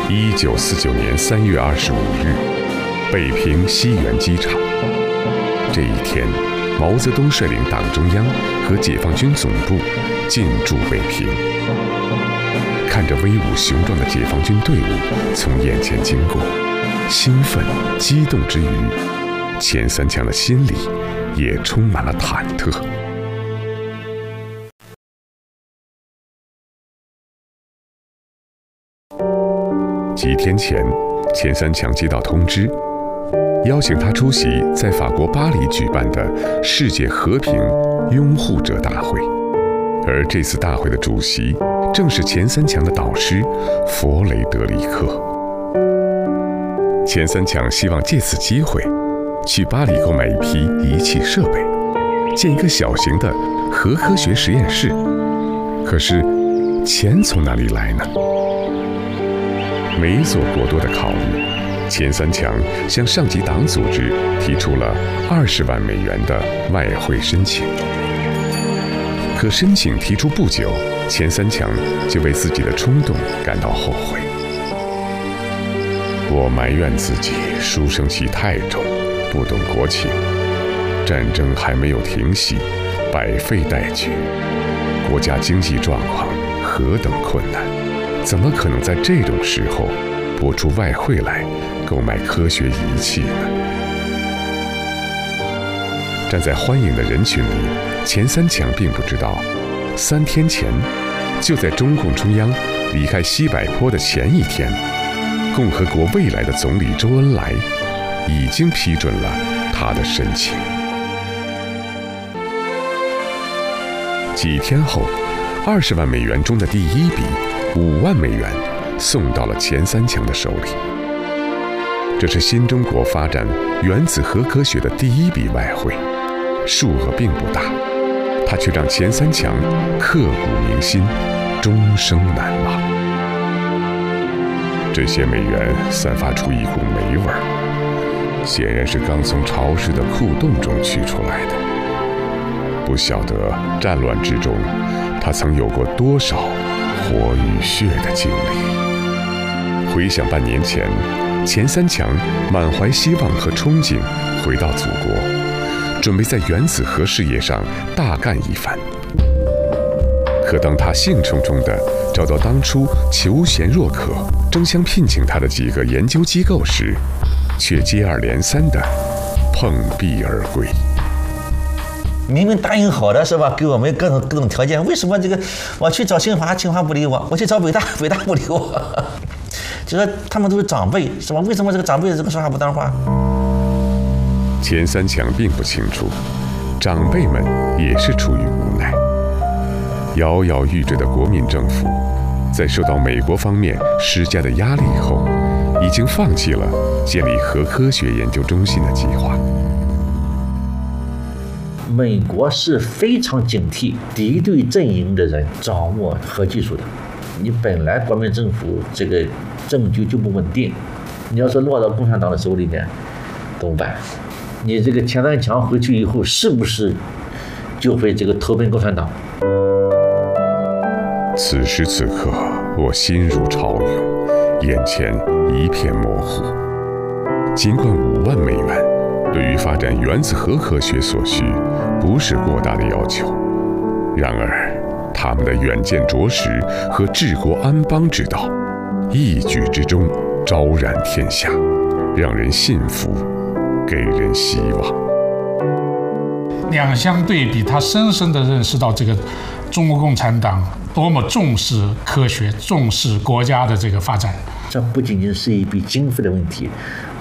1949年3月25日，北平西园机场。这一天，毛泽东率领党中央和解放军总部进驻北平。看着威武雄壮的解放军队伍从眼前经过，兴奋激动之余，钱三强的心里也充满了忐忑。几天前，钱三强接到通知，邀请他出席在法国巴黎举办的世界和平拥护者大会，而这次大会的主席正是钱三强的导师弗雷德里克。钱三强希望借此机会去巴黎购买一批仪器设备，建一个小型的核科学实验室。可是钱从哪里来呢？没做过多的考虑，钱三强向上级党组织提出了20万美元的外汇申请。可申请提出不久，钱三强就为自己的冲动感到后悔。我埋怨自己书生气太重，不懂国情。战争还没有停息，百废待举，国家经济状况何等困难，怎么可能在这种时候拨出外汇来购买科学仪器呢？站在欢迎的人群里，钱三强并不知道，3天前，就在中共中央离开西柏坡的前一天，共和国未来的总理周恩来已经批准了他的申请。几天后，20万美元中的第一笔5万美元送到了钱三强的手里。这是新中国发展原子核科学的第一笔外汇，数额并不大，它却让钱三强刻骨铭心，终生难忘。这些美元散发出一股霉味儿，显然是刚从潮湿的库洞中取出来的。不晓得战乱之中，他曾有过多少火与血的经历。回想半年前，钱三强满怀希望和憧憬回到祖国，准备在原子核事业上大干一番。可当他兴冲冲地找到当初求贤若渴、争相聘请他的几个研究机构时，却接二连三地碰壁而归。 明明答应好的是吧？给我们各种条件，为什么这个我去找清华，清华不理我；我去找北大，北大不理我？就说他们都是长辈是吧？为什么这个长辈这个说话不当话？ 钱三强并不清楚，长辈们也是出于无奈。摇摇欲坠的国民政府，在受到美国方面施加的压力后，已经放弃了建立核科学研究中心的计划。 美国是非常警惕敌对阵营的人掌握核技术的。你本来国民政府这个政局就不稳定，你要是落到共产党的手里面，怎么办？你这个钱三强回去以后，是不是就会这个投奔共产党？ 此时此刻，我心如潮涌，眼前一片模糊。尽管5万美元对于发展原子核科学所需不是过大的要求，然而他们的远见卓识和治国安邦之道，一举之中昭然天下，让人信服，给人希望。 两相对比，他深深地认识到这个中国共产党多么重视科学，重视国家的这个发展。 这不仅仅是一笔经费的问题，